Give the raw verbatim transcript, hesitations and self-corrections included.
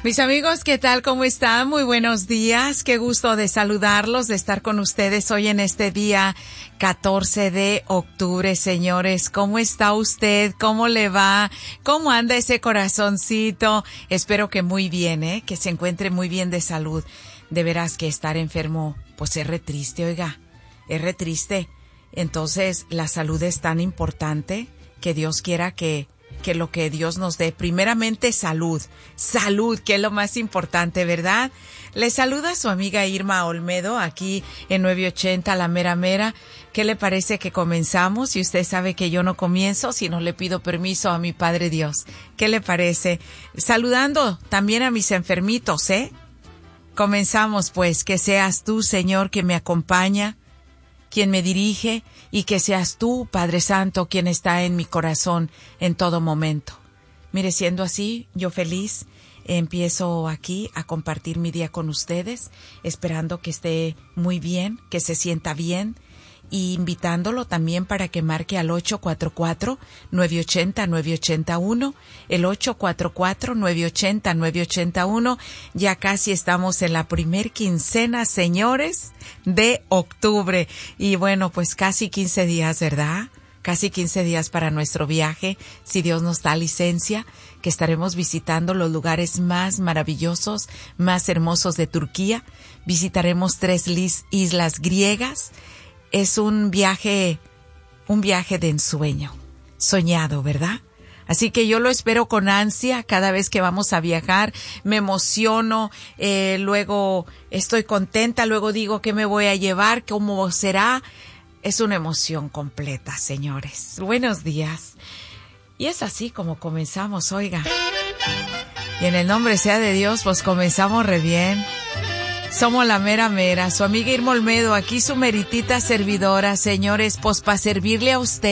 Mis amigos, ¿qué tal? ¿Cómo están? Muy buenos días. Qué gusto de saludarlos, de estar con ustedes hoy en este día catorce de octubre, señores. ¿Cómo está usted? ¿Cómo le va? ¿Cómo anda ese corazoncito? Espero que muy bien, ¿eh? Que se encuentre muy bien de salud. De veras que estar enfermo, pues es re triste, oiga. Es re triste. Entonces, la salud es tan importante que Dios quiera que que lo que Dios nos dé, primeramente salud, salud, que es lo más importante, ¿verdad? Le saluda su amiga Irma Olmedo, aquí en nueve ochenta, La Mera Mera. ¿Qué le parece que comenzamos? Y usted sabe que yo no comienzo si no le pido permiso a mi Padre Dios. ¿Qué le parece? Saludando también a mis enfermitos, ¿eh? Comenzamos pues, que seas tú, Señor, que me acompaña, quien me dirige, y que seas tú, Padre Santo, quien está en mi corazón en todo momento. Mire, siendo así, yo feliz, empiezo aquí a compartir mi día con ustedes, esperando que esté muy bien, que se sienta bien, y invitándolo también para que marque al ocho cuatro cuatro, nueve ocho cero, nueve ocho uno, el ocho cuatro cuatro, nueve ocho cero, nueve ocho uno. Ya casi estamos en la primer quincena, señores, de octubre. Y bueno, pues casi quince días, ¿verdad? Casi quince días para nuestro viaje, si Dios nos da licencia, que estaremos visitando los lugares más maravillosos, más hermosos de Turquía. Visitaremos tres islas griegas. Es un viaje, un viaje de ensueño, soñado, ¿verdad? Así que yo lo espero con ansia cada vez que vamos a viajar. Me emociono, eh, luego estoy contenta, luego digo qué me voy a llevar, cómo será. Es una emoción completa, señores. Buenos días. Y es así como comenzamos, oiga. Y en el nombre sea de Dios, pues comenzamos re bien. Somos la mera mera, su amiga Irma Olmedo, aquí su meritita servidora, señores, pues para servirle a usted.